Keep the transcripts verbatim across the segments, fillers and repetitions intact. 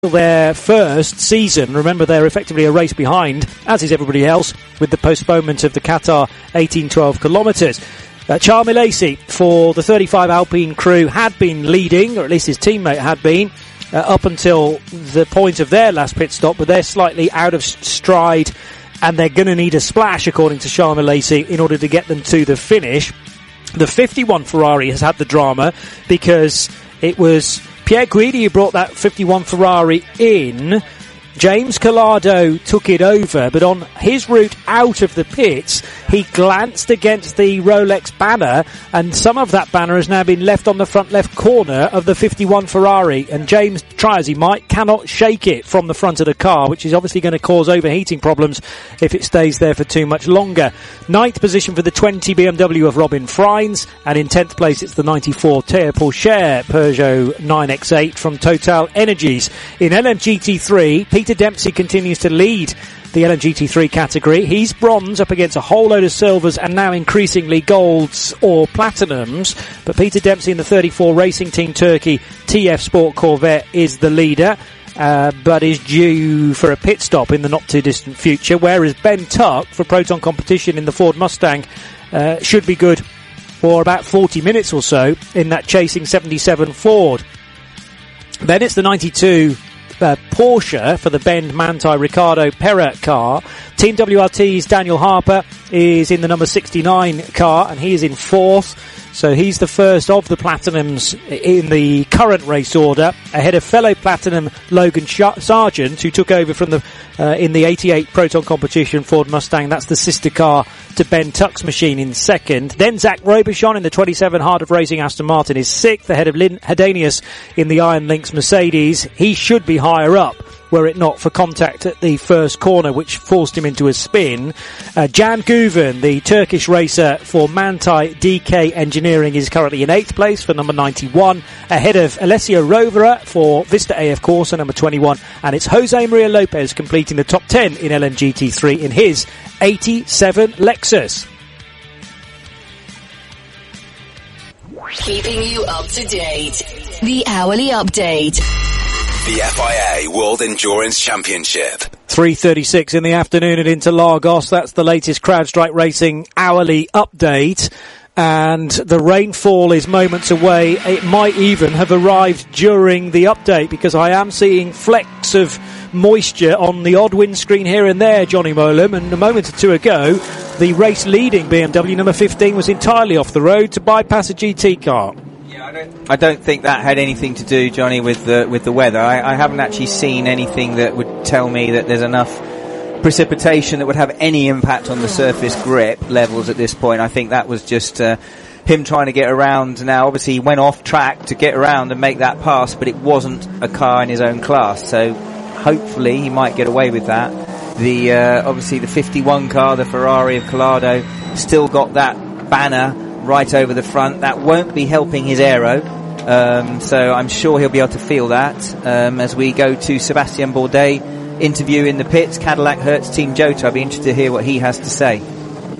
their first season. Remember, they're effectively a race behind, as is everybody else, with the postponement of the Qatar eighteen twelve kilometres. Uh, Charles Milesi for the thirty-five Alpine crew had been leading, or at least his teammate had been, uh, up until the point of their last pit stop, but they're slightly out of stride and they're going to need a splash, according to Charles Milesi, in order to get them to the finish. The fifty-one Ferrari has had the drama because it was Pierre Guidi who brought that fifty-one Ferrari in. James Calado took it over, but on his route out of the pits, he glanced against the Rolex banner, and some of that banner has now been left on the front left corner of the fifty-one Ferrari, and James, try as he might, cannot shake it from the front of the car, which is obviously going to cause overheating problems if it stays there for too much longer. Ninth position for the twenty B M W of Robin Freins, and in tenth place it's the ninety-four Théo Pourchaire Peugeot nine X eight from Total Energies. In L M G T three, Peter Dempsey continues to lead the L M G T three category. He's bronze up against a whole load of silvers and now increasingly golds or platinums. But Peter Dempsey in the thirty-four Racing Team Turkey T F Sport Corvette is the leader, uh, but is due for a pit stop in the not too distant future, whereas Ben Tuck for Proton Competition in the Ford Mustang uh, should be good for about forty minutes or so in that chasing seventy-seven Ford. Then it's the ninety-two Uh, Porsche for the Bend Manthey Ricardo Perra car. Team W R T's Daniel Harper is in the number sixty-nine car, and he is in fourth. So he's the first of the Platinums in the current race order, ahead of fellow Platinum Logan Sargent, who took over from the uh, in the eighty-eight Proton Competition Ford Mustang. That's the sister car to Ben Tuck's machine in second. Then Zach Robichon in the twenty-seven Heart of Racing Aston Martin is sixth, ahead of Lynn Hedanius in the Iron Lynx Mercedes. He should be higher up, were it not for contact at the first corner, which forced him into a spin. Uh, Jan Guven, the Turkish racer for Manthey D K Engineering, is currently in eighth place for number ninety-one, ahead of Alessio Rovera for Vista A F Corsa, number twenty-one, and it's Jose Maria Lopez completing the top ten in L M G T three in his eighty-seven Lexus. Keeping you up to date. The Hourly Update. The F I A World Endurance Championship. three thirty-six in the afternoon at Interlagos. That's the latest CrowdStrike Racing hourly update. And the rainfall is moments away. It might even have arrived during the update, because I am seeing flecks of moisture on the odd windscreen here and there, Johnny Molam. And a moment or two ago, the race leading B M W number fifteen was entirely off the road to bypass a G T car. I don't, I don't think that had anything to do, Johnny, with the with the weather. I, I haven't actually seen anything that would tell me that there's enough precipitation that would have any impact on the surface grip levels at this point. I think that was just uh, him trying to get around. Now, obviously, he went off track to get around and make that pass, but it wasn't a car in his own class. So hopefully he might get away with that. The uh, obviously the fifty-one car, the Ferrari of Collado, still got that banner right over the front. That won't be helping his aero, um, so I'm sure he'll be able to feel that um, as we go to Sebastian Bourdais interview in the pits, Cadillac Hertz Team Jota. I'll be interested to hear what he has to say. And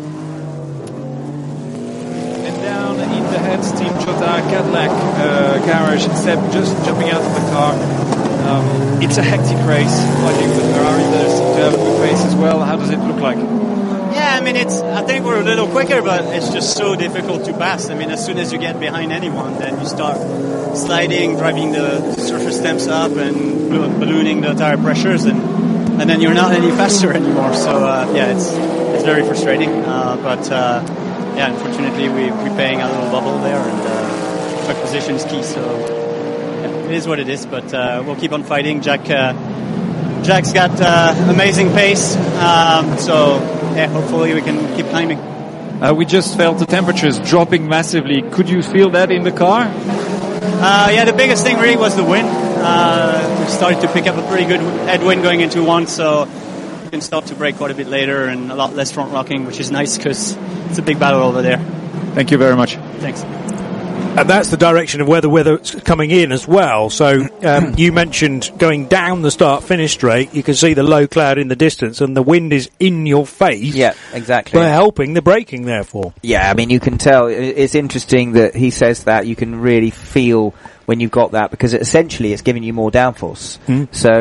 down in the Hertz Team Jota Cadillac uh, garage, Seb just jumping out of the car. Um, it's a hectic race. I think the Ferrari does seem to have a good race as well. How does it look like? Yeah, I mean, it's. I think we're a little quicker, but it's just so difficult to pass. I mean, as soon as you get behind anyone, then you start sliding, driving the surface temps up and ballooning the tire pressures, and and then you're not any faster anymore. So uh, yeah, it's it's very frustrating. Uh, but uh, yeah, unfortunately, we we're paying a little bubble there, and uh, track position is key. So yeah, it is what it is. But uh, we'll keep on fighting. Jack uh, Jack's got uh, amazing pace. Um, so. Yeah, hopefully we can keep climbing. Uh, we just felt the temperatures dropping massively. Could you feel that in the car? Uh, yeah, the biggest thing really was the wind. Uh, we started to pick up a pretty good headwind going into one, so we can start to brake quite a bit later and a lot less front rocking, which is nice because it's a big battle over there. Thank you very much. Thanks. And that's the direction of where the weather's coming in as well. So um, you mentioned going down the start-finish straight. You can see the low cloud in the distance, and the wind is in your face. Yeah, exactly. They're helping the braking, therefore. Yeah, I mean, you can tell. It's interesting that he says that. You can really feel when you've got that, because it, essentially it's giving you more downforce. Mm. So